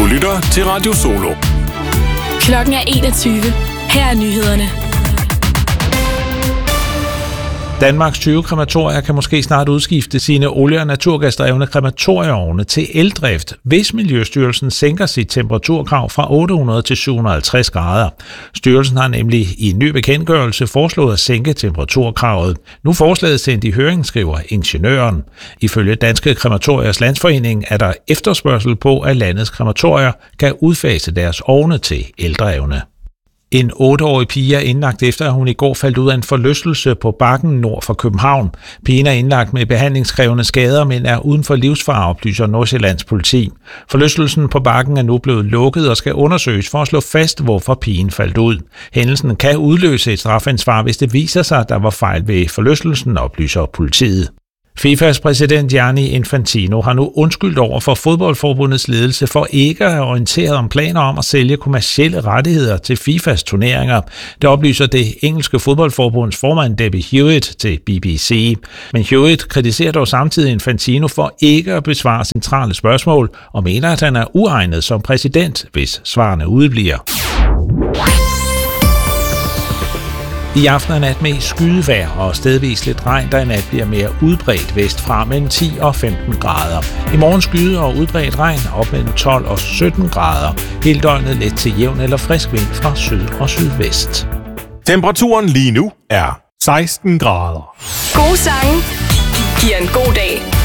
lytter til Radio Solo. Klokken er 21. Her er nyhederne. Danmarks 20 krematorier kan måske snart udskifte sine olie- og naturgasdrevne krematorieovne til eldrift, hvis Miljøstyrelsen sænker sit temperaturkrav fra 800 til 750 grader. Styrelsen har nemlig i en ny bekendtgørelse foreslået at sænke temperaturkravet. Nu forslaget sendt i høring, skriver ingeniøren. Ifølge Danske Krematoriers Landsforening er der efterspørgsel på, at landets krematorier kan udfase deres ovne til eldrevne. En 8-årig pige er indlagt efter, at hun i går faldt ud af en forlystelse på Bakken nord for København. Pigen er indlagt med behandlingskrævende skader, men er uden for livsfare, oplyser Nordsjællands politi. Forlystelsen på Bakken er nu blevet lukket og skal undersøges for at slå fast, hvorfor pigen faldt ud. Hændelsen kan udløse et strafansvar, hvis det viser sig, at der var fejl ved forlystelsen, oplyser politiet. FIFAs præsident Gianni Infantino har nu undskyldt over for fodboldforbundets ledelse for ikke at have orienteret om planer om at sælge kommercielle rettigheder til FIFAs turneringer. Det oplyser det engelske fodboldforbunds formand Debbie Hewitt til BBC. Men Hewitt kritiserer dog samtidig Infantino for ikke at besvare centrale spørgsmål og mener, at han er uegnet som præsident, hvis svarene udebliver. I aften og nat med skydevejr og stedvis lidt regn, der i nat bliver mere udbredt vestfra mellem 10 og 15 grader. I morgen skyde og udbredt regn op mellem 12 og 17 grader. Hele døgnet let til jævn eller frisk vind fra syd og sydvest. Temperaturen lige nu er 16 grader. Gode sange giver en god dag.